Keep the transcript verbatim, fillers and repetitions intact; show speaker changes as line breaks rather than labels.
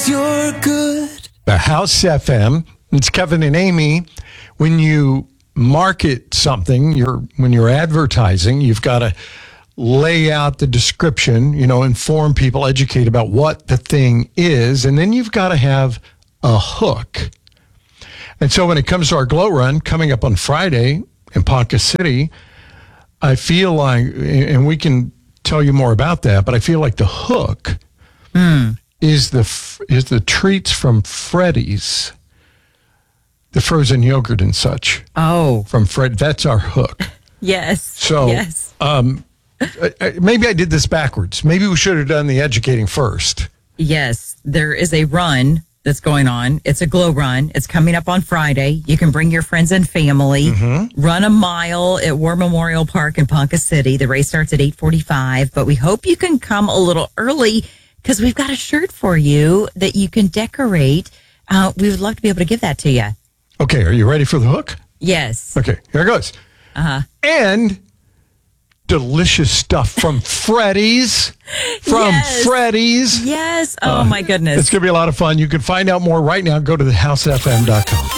'cause you're good.
The House F M. It's Kevin and Amy. When you market something, you're when you're advertising, you've got to lay out the description, you know, inform people, educate about what the thing is, and then you've got to have a hook. And so when it comes to our Glow Run coming up on Friday in Ponca City, I feel like, and we can tell you more about that, but I feel like the hook mm. is the is the treats from Freddy's, the frozen yogurt and such.
Oh,
from Fred. That's our hook.
Yes.
So,
yes.
Um, I, I, maybe I did this backwards. Maybe we should have done the educating first.
Yes, there is a run that's going on. It's a Glow Run. It's coming up on Friday. You can bring your friends and family. Mm-hmm. Run a mile at War Memorial Park in Ponca City. The race starts at eight forty-five, but we hope you can come a little early because we've got a shirt for you that you can decorate. Uh, we would love to be able to give that to you.
Okay, are you ready for the hook?
Yes.
Okay, here it goes.
Uh-huh.
And delicious stuff from Freddy's. From
yes.
Freddy's.
Yes. Oh, uh, my goodness.
It's going to be a lot of fun. You can find out more right now. Go to the house f m dot com.